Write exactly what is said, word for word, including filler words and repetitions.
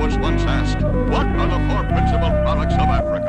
was once asked, what are the four principal products of Africa?